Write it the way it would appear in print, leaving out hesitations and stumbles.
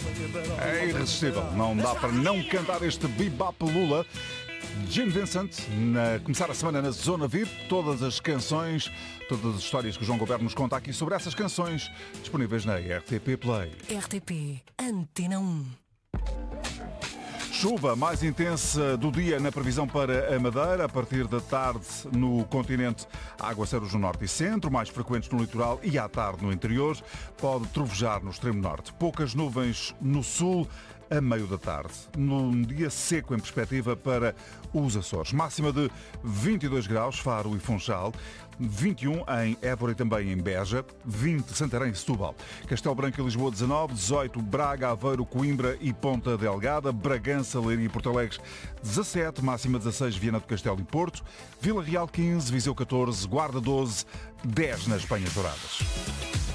É irresistível. Não dá para não cantar este Bebop Lula. Gene Vincent, começar a semana na Zona VIP, todas as canções, todas as histórias que o João Goberno nos conta aqui sobre essas canções, disponíveis na RTP Play. RTP Antena 1. Chuva mais intensa do dia na previsão para a Madeira. A partir da tarde no continente, aguaceiros no norte e centro, mais frequentes no litoral e à tarde no interior. Pode trovejar no extremo norte. Poucas nuvens no sul a meio da tarde. Num dia seco em perspectiva para os Açores. Máxima de 22 graus, Faro e Funchal. 21 em Évora e também em Beja, 20 Santarém e Setúbal, Castelo Branco e Lisboa 19, 18 Braga, Aveiro, Coimbra e Ponta Delgada, Bragança, Leiria e Porto Alegre 17, máxima 16 Viana do Castelo e Porto, Vila Real 15, Viseu 14, Guarda 12, 10 nas Penhas Douradas.